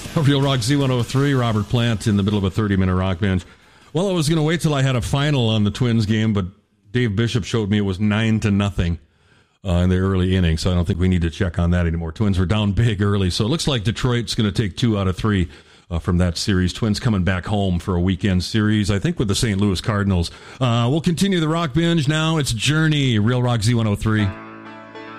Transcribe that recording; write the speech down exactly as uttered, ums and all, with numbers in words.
Real Rock Z one oh three, Robert Plant in the middle of a thirty-minute rock binge. Well, I was going to wait till I had a final on the Twins game, but Dave Bishop showed me it was nine to nothing uh, in the early innings, so I don't think we need to check on that anymore. Twins were down big early, so it looks like Detroit's going to take two out of three uh, from that series. Twins coming back home for a weekend series, I think, with the Saint Louis Cardinals. Uh, we'll continue the rock binge now. It's Journey, Real Rock Z one oh three.